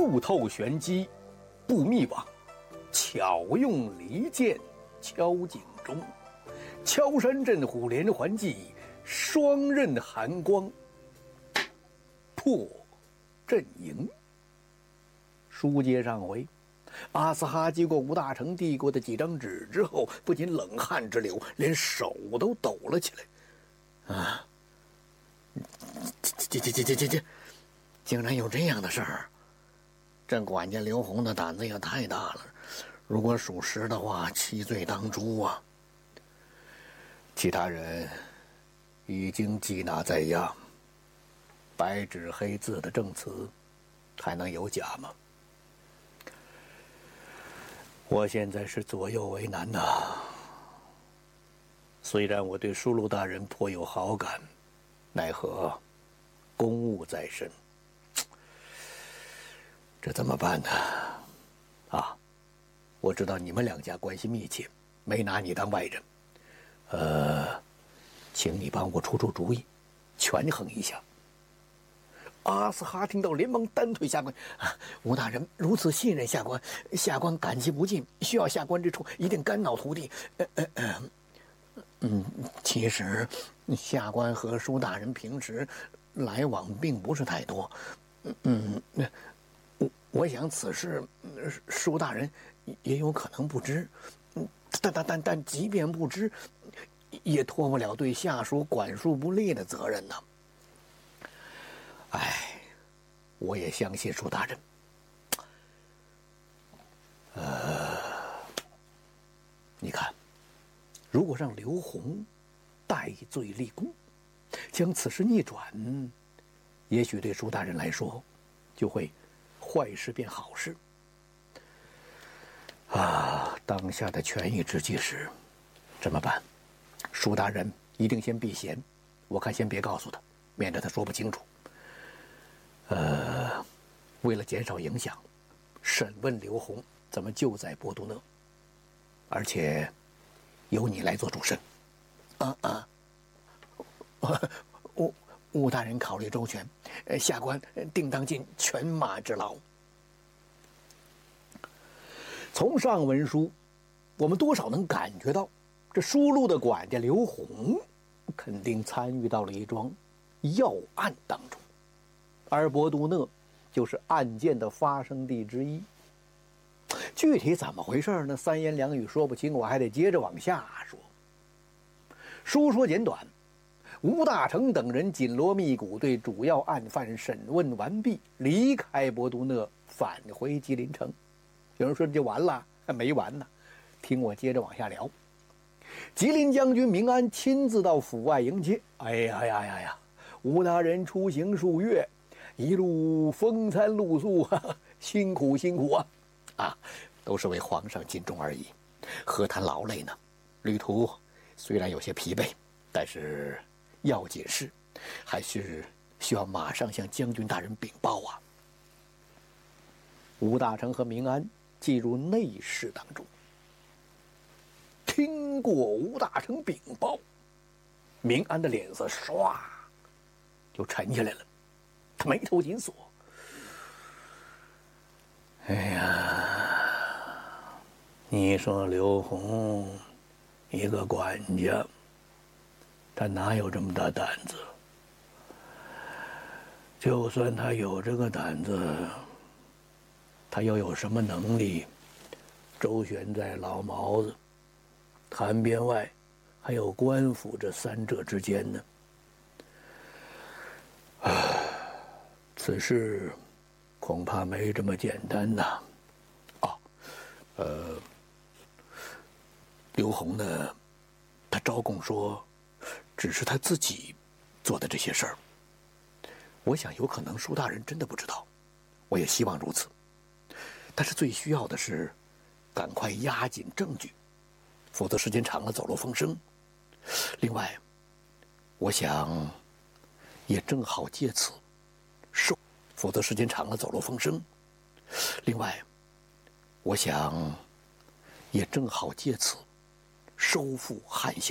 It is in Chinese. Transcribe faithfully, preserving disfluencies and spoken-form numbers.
腹透玄机布密网，巧用离间敲井钟。敲山震虎连环计，双刃寒光破阵营。书接上回，阿斯哈接过吴大成递过的几张纸之后，不仅冷汗直流，连手都抖了起来。啊，这这这这这这，竟然有这样的事儿！这管家刘洪的胆子也太大了，如果属实的话，七罪当诛啊！其他人已经缉拿在押，白纸黑字的证词还能有假吗？我现在是左右为难呐。虽然我对舒禄大人颇有好感，奈何公务在身，这怎么办呢？啊，我知道你们两家关系密切，没拿你当外人，呃，请你帮我出出主意，权衡一下。阿斯哈听到，连忙单腿下跪：“啊，吴大人如此信任下官，下官感激不尽。需要下官之处，一定甘劳徒弟。呃呃呃，嗯，其实下官和舒大人平时来往并不是太多。嗯，我我想此事舒大人也有可能不知。但但但但，即便不知，也脱不了对下属管束不力的责任呢。哎，我也相信舒大人。呃，你看，如果让刘洪戴罪立功，将此事逆转，也许对舒大人来说，就会坏事变好事。啊，当下的权宜之计时，怎么办？舒大人一定先避嫌，我看先别告诉他，免得他说不清楚。呃，为了减少影响，审问刘洪怎么救在博都讷，而且由你来做主审。啊啊，吴吴大人考虑周全，下官定当尽犬马之劳。从上文书，我们多少能感觉到，这输入的管家刘洪肯定参与到了一桩要案当中。而博都讷就是案件的发生地之一。具体怎么回事呢？三言两语说不清，我还得接着往下说。书说简短，吴大成等人紧锣密鼓对主要案犯审问完毕，离开博都讷，返回吉林城。有人说这就完了？没完呢，听我接着往下聊。吉林将军明安亲自到府外迎接。哎呀呀呀呀！吴大人出行数月，一路风餐露宿，哈哈，辛苦辛苦啊！啊，都是为皇上尽忠而已，何谈劳累呢？旅途虽然有些疲惫，但是要紧事还是需要马上向将军大人禀报啊。吴大成和明安进入内室当中，听过吴大成禀报，明安的脸色唰就沉下来了。他眉头紧锁。哎呀，你说刘洪一个管家，他哪有这么大胆子？就算他有这个胆子，他又有什么能力周旋在老毛子、谭边外还有官府这三者之间呢？此事恐怕没这么简单呐！啊，呃，刘洪呢，他招供说，只是他自己做的这些事儿。我想有可能舒大人真的不知道，我也希望如此。但是最需要的是，赶快压紧证据，否则时间长了走漏风声。另外，我想也正好借此。收，否则时间长了走漏风声。另外，我想也正好借此收复汉兴。